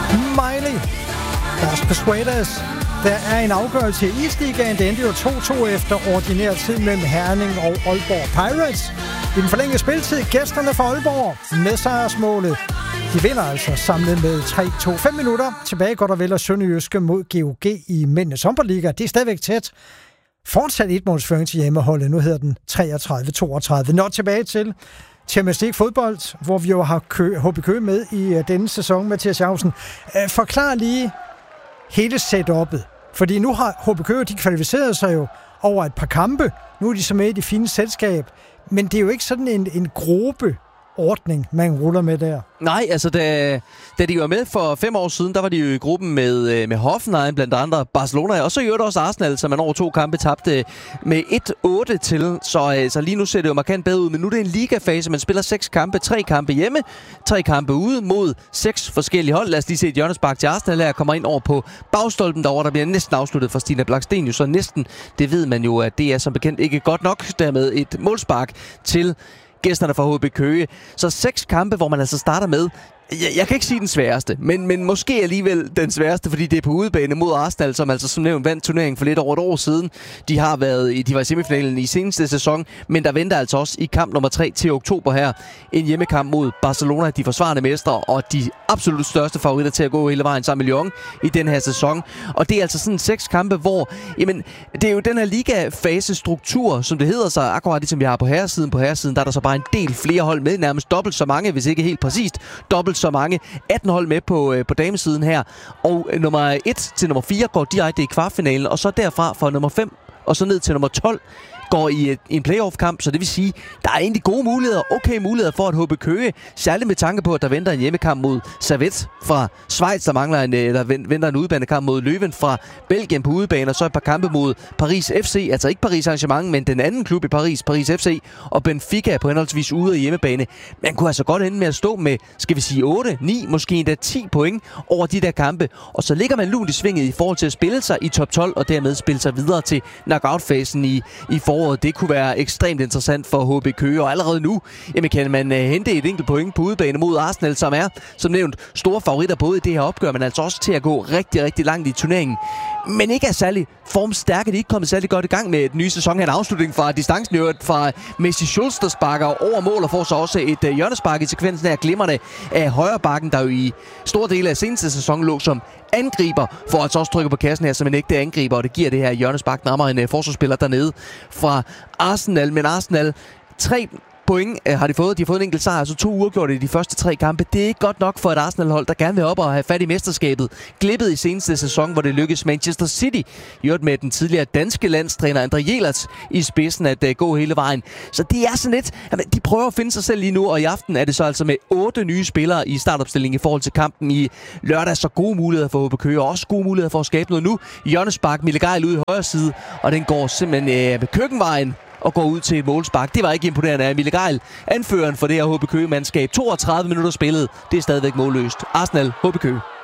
Miley. Deres Persuaders. Der er en afgørelse i Isligaen. Det endte jo 2-2 efter ordinær tid mellem Herning og Aalborg Pirates. I den forlængede spiltid, gæsterne fra Aalborg med sejrsmålet. De vinder altså samlet med 3-2. 5 minutter tilbage går der vel og Sønderjyske mod GOG i Mændenes Håndboldliga. Det er stadigvæk tæt. Fortsat etmålsføring til hjemmeholdet. Nu hedder den 33-32. Nå, tilbage til Champions League fodbold, hvor vi jo har HB Køge med i denne sæson. Mathias Jausen, forklar lige hele setup'et. Fordi nu har HB Køge, de kvalificeret sig jo over et par kampe. Nu er de så med i det fine selskab. Men det er jo ikke sådan en gruppeordning, man ruller med der. Nej, altså da de var med for 5 år siden, der var de jo i gruppen med Hoffenheim, blandt andre Barcelona, og så gjorde det også Arsenal, som man over 2 kampe tabte med 1-8 til. Så lige nu ser det jo markant bedre ud, men nu er det en ligafase. Man spiller 6 kampe, 3 kampe hjemme, 3 kampe ude mod 6 forskellige hold. Lad os lige se et hjørnespark til Arsenal her, kommer ind over på bagstolpen derovre, der bliver næsten afsluttet for Stina Blackstenius, så næsten, det ved man jo, at det er som bekendt ikke godt nok. Dermed et målspark til gæsterne fra HB Køge. Så 6 kampe, hvor man altså starter med, jeg kan ikke sige den sværeste, men måske alligevel den sværeste, fordi det er på udebane mod Arsenal, som altså som nævnt vandt turneringen for lidt over et år siden. De var i semifinalen i seneste sæson, men der venter altså også i kamp nummer 3 til oktober her en hjemmekamp mod Barcelona, de forsvarende mestre og de absolut største favoritter til at gå hele vejen sammen med Lyon i den her sæson. Og det er altså sådan 6 kampe, hvor det er jo den her liga-fase-struktur, som det hedder sig, akkurat det som vi har på herresiden. På herresiden der er der så bare en del flere hold med, nærmest dobbelt så mange, hvis ikke helt præcist dobbelt så mange. 18 hold med på damesiden her. Og nummer 1 til nummer 4 går direkte i kvartfinalen, og så derfra fra nummer 5 og så ned til nummer 12 går i en playoff-kamp, så det vil sige, der er egentlig gode muligheder, okay muligheder for at HB Køge, særligt med tanke på, at der venter en hjemmekamp mod Servette fra Schweiz, der venter en udebanekamp mod Leuven fra Belgien på udebane, og så et par kampe mod Paris FC, altså ikke Paris Saint-Germain, men den anden klub i Paris, Paris FC, og Benfica på henholdsvis ude og hjemmebane. Man kunne altså godt ende med at stå med, skal vi sige 8, 9, måske endda 10 point over de der kampe, og så ligger man lunt i svinget i forhold til at spille sig i top 12, og dermed spille sig videre til knockout-fasen i foråret. Det kunne være ekstremt interessant for HB Køge, og allerede nu kan man hente et enkelt point på udebane mod Arsenal, som er, som nævnt, store favoritter både i det her opgør, men altså også til at gå rigtig, rigtig langt i turneringen. Men ikke er særlig formstærke. De er ikke kommet særlig godt i gang med den nye sæson. Her en afslutning fra distancen fra Messi Schulz, der sparker over mål og får så også et hjørnespark i sekvensen af glimrende af højrebakken, der jo i store dele af seneste sæson lå som angriber, for at så også trykke på kassen her som en ægte angriber, og det giver det her hjørnespark nærmere en forsvarsspiller dernede fra Arsenal. Men Arsenal 3 point har de fået. De har fået en enkelt sejr, altså 2 uafgjorte i de første 3 kampe. Det er ikke godt nok for et Arsenal-hold, der gerne vil op og have fat i mesterskabet. Glippet i seneste sæson, hvor det lykkedes Manchester City, gjort med den tidligere danske landstræner André Jelerts i spidsen at gå hele vejen. Så det er sådan lidt, de prøver at finde sig selv lige nu, og i aften er det så altså med 8 nye spillere i startopstillingen i forhold til kampen i lørdag. Så gode muligheder for HB Køge, og også gode muligheder for at skabe noget nu. Hjørnespark, Mille Geil ud i højre side, og den går simpelthen køkkenvejen og går ud til et målspark. Det var ikke imponerende af Mille Geil, anføreren for det her HB Køge-mandskab. 32 minutter spillet. Det er stadigvæk målløst. Arsenal, HB Køge.